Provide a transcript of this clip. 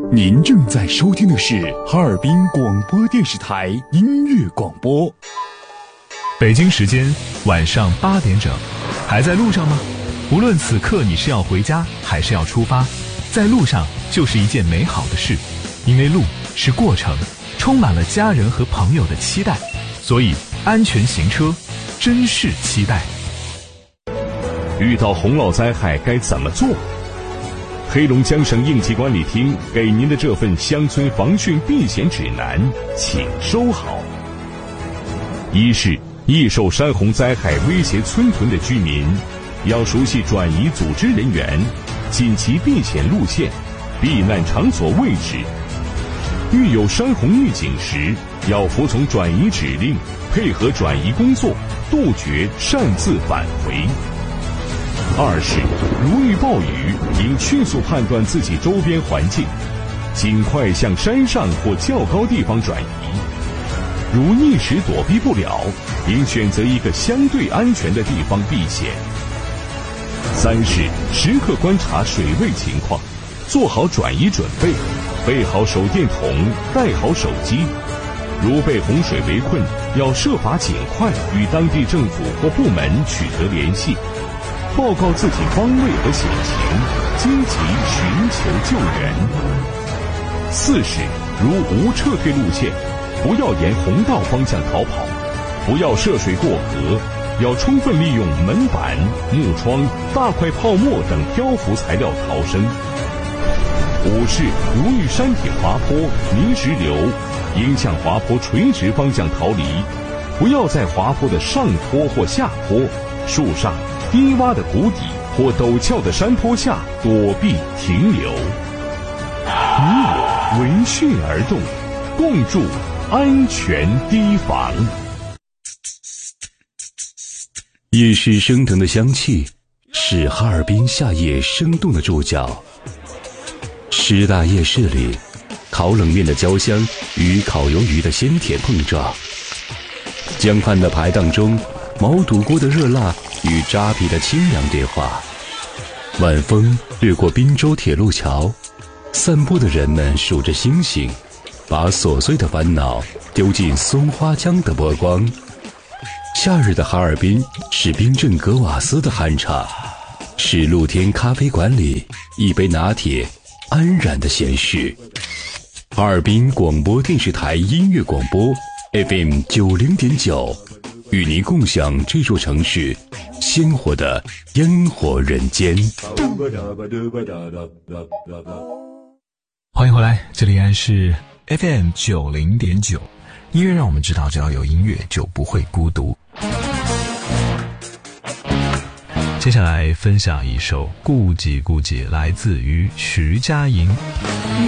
您正在收听的是哈尔滨广播电视台音乐广播。 北京时间晚上8点整，还在路上吗？无论此刻你是要回家还是要出发，在路上就是一件美好的事，因为路是过程，充满了家人和朋友的期待，所以安全行车，珍视期待。 遇到洪涝灾害该怎么做？黑龙江省应急管理厅给您的这份乡村防汛避险指南，请收好。一是易受山洪灾害威胁村屯的居民，要熟悉转移组织人员、紧急避险路线、避难场所位置。遇有山洪预警时，要服从转移指令，配合转移工作，杜绝擅自返回。二是如遇暴雨，应迅速判断自己周边环境，尽快向山上或较高地方转移。如一时躲避不了，应选择一个相对安全的地方避险。三是时刻观察水位情况，做好转移准备，备好手电筒，带好手机。如被洪水围困，要设法尽快与当地政府或部门取得联系，报告自己方位和险情，积极寻求救援。四是如无撤退路线，不要沿洪道方向逃跑，不要涉水过河，要充分利用门板、木窗、大块泡沫等漂浮材料逃生。五是如遇山体滑坡、泥石流，应向滑坡垂直方向逃离，不要在滑坡的上坡或下坡、树上、低洼的谷底或陡峭的山坡下躲避停留。你我为汛而动，共筑安全堤防。 夜市升腾的香气是哈尔滨夏夜生动的注脚。师大夜市里，烤冷面的焦香与烤鱿鱼的鲜甜碰撞，江畔的排档中，毛肚锅的热辣与扎皮的清凉对话。晚风掠过滨州铁路桥，散步的人们数着星星，把琐碎的烦恼丢进松花江的波光。夏日的哈尔滨是冰镇格瓦斯的酣畅，是露天咖啡馆里一杯拿铁安然的闲适。哈尔滨广播电视台音乐广播 FM 90.9，与您共享这座城市鲜活的烟火人间。 欢迎回来，这里依然是 FM 90.9，音乐让我们知道，只要有音乐就不会孤独。接下来分享一首《顾己顾己》，来自于徐佳莹。